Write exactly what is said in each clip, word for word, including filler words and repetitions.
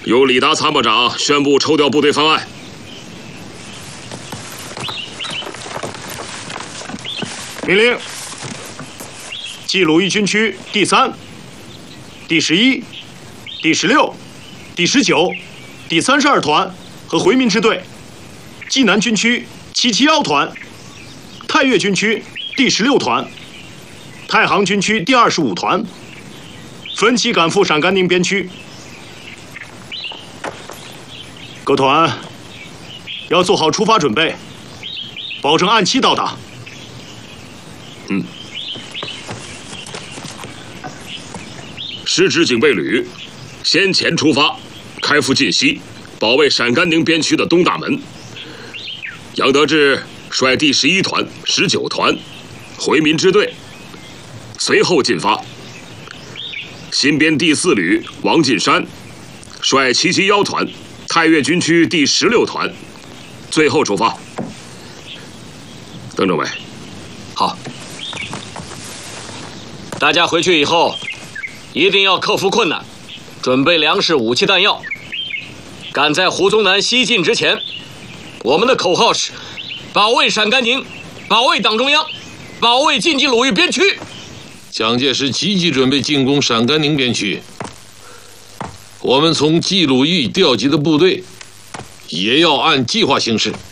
由李达参谋长宣布抽调部队方案。 命令：冀鲁豫军区第三、第十一、第十六、第十九、第三十二团和回民支队，冀南军区七七幺团，太岳军区第十六团，太行军区第二十五团，分期赶赴陕甘宁边区。各团要做好出发准备，保证按期到达。 嗯。师直警备旅先前出发，开赴晋西，保卫陕甘宁边区的东大门。杨得志率第十一团、十九团回民支队随后进发。新编第四旅王进山率七七幺团、太岳军区第十六团最后出发。邓政委， 好。大家回去以后，一定要克服困难，准备粮食、武器、弹药，赶在胡宗南西进之前。我们的口号是：保卫陕甘宁，保卫党中央，保卫晋冀鲁豫边区。 蒋介石积极准备进攻陕甘宁边区。我们从冀鲁豫调集的部队，也要按计划行事。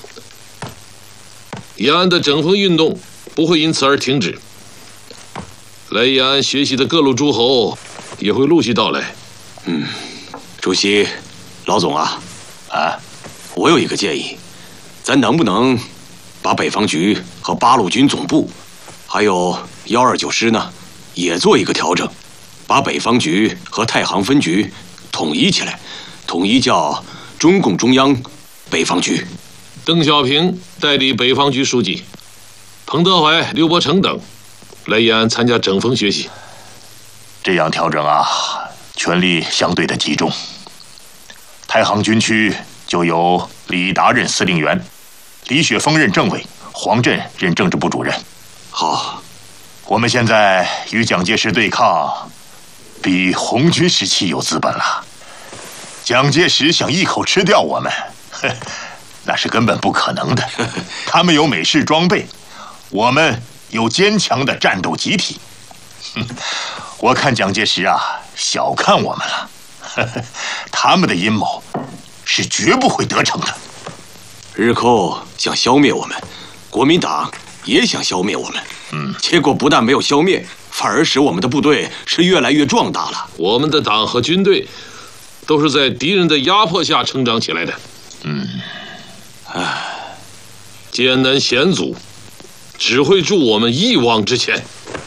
延安的整风运动不会因此而停止。来延安学习的各路诸侯也会陆续到来。 嗯，主席，老总啊，啊，我有一个建议，咱能不能把北方局和八路军总部，还有幺二九师呢，也做一个调整，把北方局和太行分局统一起来，统一叫中共中央北方局。 邓小平代理北方局书记，彭德怀、刘伯承等来延安参加整风学习。 这样调整啊，权力相对的集中。太行军区就由李达任司令员，李雪峰任政委，黄震任政治部主任。 好， 我们现在与蒋介石对抗，比红军时期有资本了。蒋介石想一口吃掉我们，那是根本不可能的。他们有美式装备，我们有坚强的战斗集体。我看蒋介石啊，小看我们了。他们的阴谋是绝不会得逞的。 日寇想消灭我们，国民党也想消灭我们。嗯，结果不但没有消灭，反而使我们的部队是越来越壮大了。 我们的党和军队都是在敌人的压迫下成长起来的。 嗯， 唉，艰难险阻只会助我们一往直前。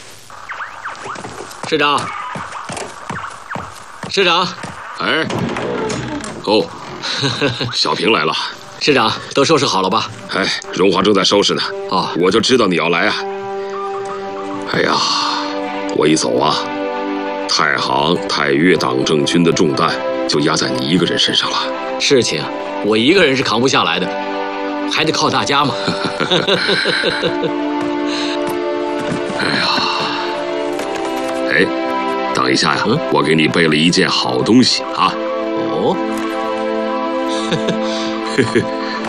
师长，师长， 哎，哦，小平来了。 师长，都收拾好了吧？ 哎，荣华正在收拾呢。 哦， 我就知道你要来啊。哎呀，我一走啊，太行、太岳党政军的重担就压在你一个人身上了。 事情我一个人是扛不下来的，还得靠大家嘛。 哎呀，哎，等一下呀，嗯、我给你备了一件好东西啊。 哦。 嘿嘿，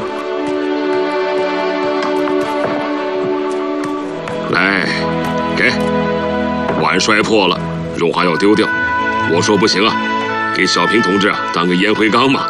来，给，碗摔破了，荣华要丢掉。我说不行啊，给小平同志啊当个烟灰缸嘛。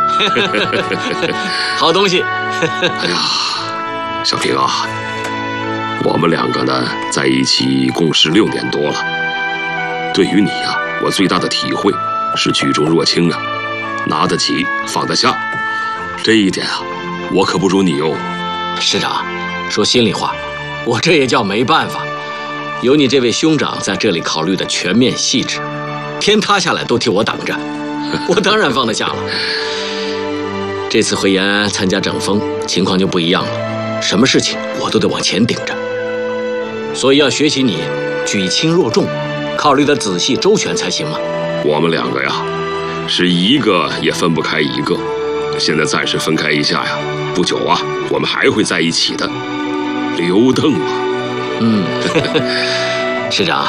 好东西。 哎呀，小平啊，我们两个呢在一起共事六年多了，对于你呀、啊，我最大的体会是举重若轻啊，拿得起放得下。这一点啊，我可不如你哟。 师长，说心里话，我这也叫没办法。有你这位兄长在这里考虑的全面细致，天塌下来都替我挡着，我当然放得下了。这次回延安参加整风，情况就不一样了，什么事情我都得往前顶着，所以要学习你举轻若重，考虑的仔细周全才行嘛。 我们两个呀，是一个也分不开一个。现在暂时分开一下呀，不久啊，我们还会在一起的。刘邓嘛， 嗯，师长，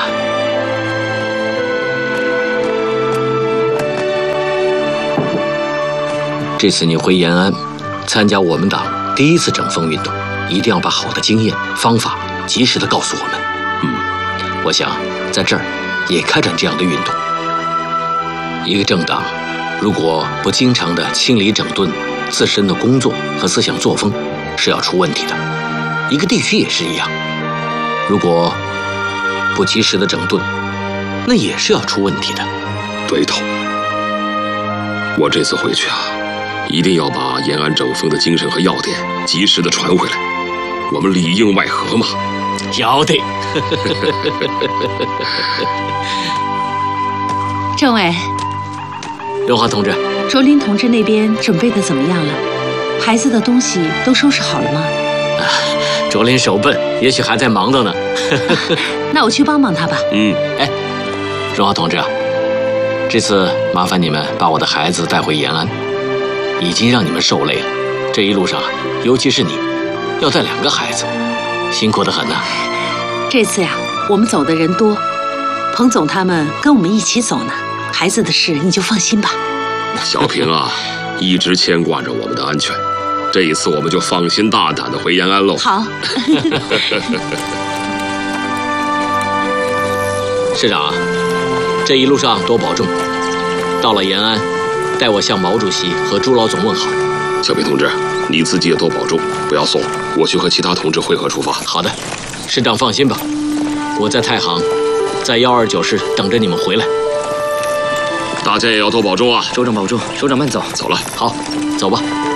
这次你回延安，参加我们党第一次整风运动，一定要把好的经验、方法及时的告诉我们。嗯，我想在这儿也开展这样的运动。一个政党如果不经常的清理整顿自身的工作和思想作风，是要出问题的。一个地区也是一样，如果不及时的整顿，那也是要出问题的。 对头，我这次回去啊，一定要把延安整风的精神和要点及时的传回来，我们里应外合嘛。 要得。 政委， 荣华同志， 卓林同志那边准备的怎么样了？孩子的东西都收拾好了吗？ 啊，卓林手笨，也许还在忙着呢。 那我去帮帮他吧。 嗯，哎，荣华同志啊，这次麻烦你们把我的孩子带回延安，已经让你们受累了。这一路上啊，尤其是你，要带两个孩子，辛苦得很呐。 这次呀，我们走的人多，彭总他们跟我们一起走呢。孩子的事你就放心吧。 小平啊，一直牵挂着我们的安全，这一次我们就放心大胆的回延安喽。 好。 市长，这一路上多保重。到了延安，代我向毛主席和朱老总问好。 小平同志，你自己也多保重，不要怂。我去和其他同志会合出发。 好的，市长放心吧，我在太行，在幺二九室等着你们回来。 大家也要多保重啊！ 首长保重，首长慢走。 走了， 好，走吧。